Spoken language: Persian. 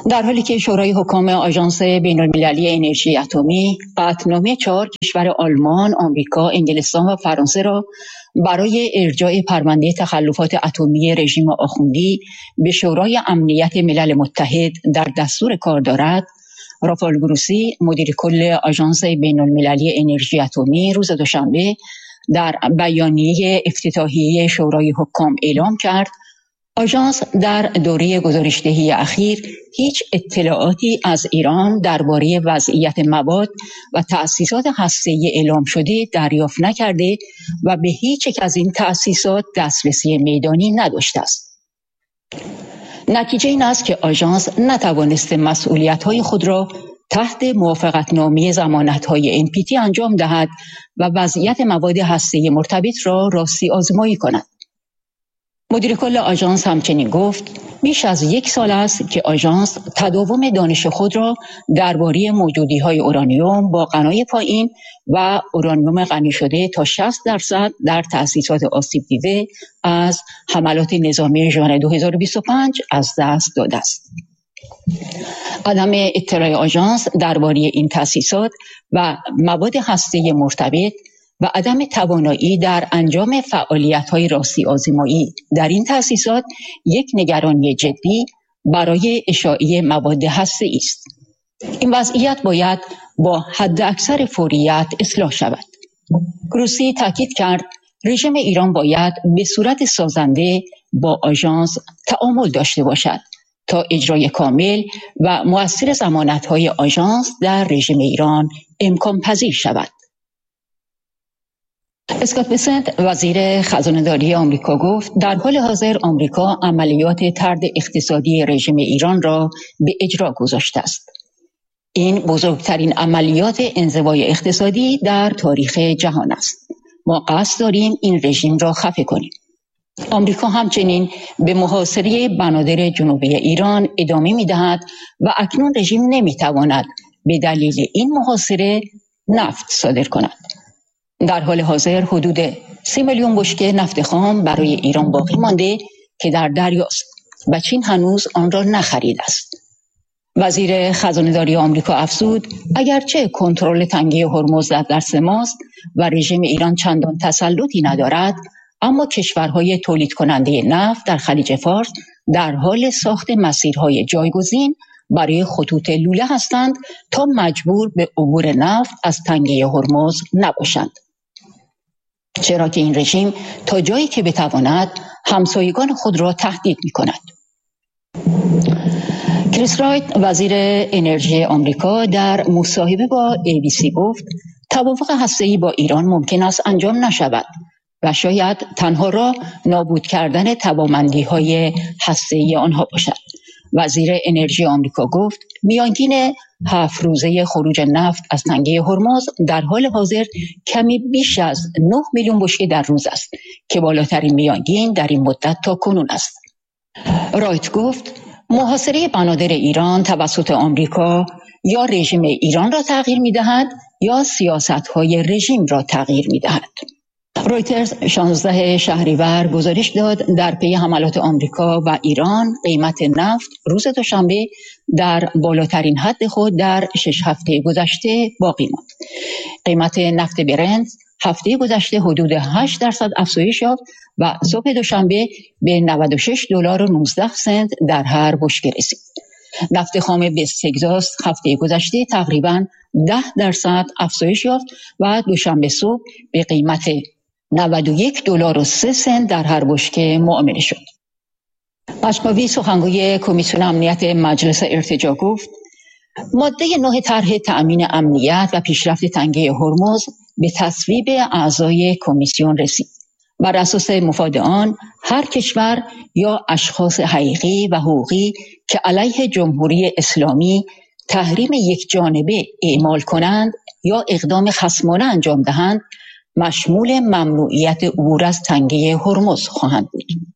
در حالی که شورای حکام آژانس بین‌المللی انرژی اتمی قطعنامه 4 کشور آلمان، آمریکا، انگلستان و فرانسه را برای ارجاع پرونده تخلفات اتمی رژیم آخوندی به شورای امنیت ملل متحد در دستور کار دارد، رافائل گروسی، مدیر کل آژانس بین‌المللی انرژی اتمی، روز دوشنبه در بیانیه افتتاحیه شورای حکام اعلام کرد آژانس در دوره گزارش‌دهی اخیر هیچ اطلاعاتی از ایران درباره وضعیت مواد و تأسیسات هسته‌ای اعلام شده دریافت نکرده و به هیچ یک از این تأسیسات دسترسی میدانی نداشته است. نتیجه این است که آژانس نتوانسته مسئولیت‌های خود را تحت موافقتنامه ضمانت‌های NPT انجام دهد و وضعیت مواد هسته‌ای مرتبط را راستی آزمایی کند. مدیر کل آژانس همچنین گفت بیش از 1 سال است که آژانس تداوم دانش خود را درباره موجودی‌های اورانیوم با غنای پایین و اورانیوم غنی شده تا 60% در تأسیسات آسیب دیده از حملات نظامی ژوئن 2025 از دست داده است. عدم اطلاع آژانس درباره این تأسیسات و مواد هسته‌ای مرتبط و عدم توانایی در انجام فعالیت‌های راستی آزمایی در این تأسیسات یک نگرانی جدی برای اشاعه مواد هسته‌ای است. این وضعیت باید با حداکثر فوریت اصلاح شود. گروسی تاکید کرد رژیم ایران باید به صورت سازنده با آژانس تعامل داشته باشد تا اجرای کامل و مؤثر ضمانت‌های آژانس در رژیم ایران امکان پذیر شود. اسکات بسنت، وزیر خزانه‌داری آمریکا، گفت در حال حاضر آمریکا عملیات طرد اقتصادی رژیم ایران را به اجرا گذاشته است. این بزرگترین عملیات انزوای اقتصادی در تاریخ جهان است. ما قصد داریم این رژیم را خفه کنیم. آمریکا همچنین به محاصره بنادر جنوبی ایران ادامه می‌دهد و اکنون رژیم نمی‌تواند به دلیل این محاصره نفت صادر کند. در حال حاضر حدود 30 میلیون بشکه نفت خام برای ایران باقی مانده که در دریاست و چین هنوز آن را نخریده است. وزیر خزانه‌داری آمریکا افزود اگرچه کنترل تنگه هرمز در دست ماست و رژیم ایران چندان تسلطی ندارد، اما کشورهای تولید کننده نفت در خلیج فارس در حال ساخت مسیرهای جایگزین برای خطوط لوله هستند تا مجبور به عبور نفت از تنگه هرمز نباشند. چرا که این رژیم تا جایی که بتواند همسایگان خود را تهدید می‌کند. کریس رایت، وزیر انرژی آمریکا، در مصاحبه با ABC گفت توافق هسته‌ای با ایران ممکن است انجام نشود و شاید تنها راه نابود کردن توانمندی‌های هسته‌ای آنها باشد. وزیر انرژی آمریکا گفت میانگین 7 روزه خروج نفت از تنگه هرمز در حال حاضر کمی بیش از 9 میلیون بشکه در روز است که بالاترین میانگین در این مدت تا کنون است. رایت گفت محاصره بنادر ایران توسط آمریکا یا رژیم ایران را تغییر می‌دهد یا سیاست‌های رژیم را تغییر می‌دهد. رویترز 16 شهریور گزارش داد در پی حملات آمریکا و ایران قیمت نفت روز دوشنبه در بالاترین حد خود در 6 هفته گذشته باقی ماند. قیمت نفت برنت هفته گذشته حدود 8% افزایش یافت و صبح دوشنبه به $96.19 در هر بشکه رسید. نفت خام وست تگزاس هفته گذشته تقریباً 10% افزایش یافت و دوشنبه صبح به قیمت $91.03 در هر بشکه معامله شد. اشکاوی، سخنگوی کمیسیون امنیت مجلس ارتجاع، گفت ماده 9 طرح تأمین امنیت و پیشرفت تنگه هرمز به تصویب اعضای کمیسیون رسید. بر اساس مفاد آن هر کشور یا اشخاص حقیقی و حقوقی که علیه جمهوری اسلامی تحریم یک جانبه اعمال کنند یا اقدام خصمانه انجام دهند مشمول ممنوعیت عبور از تنگه هرمز خواهند بود.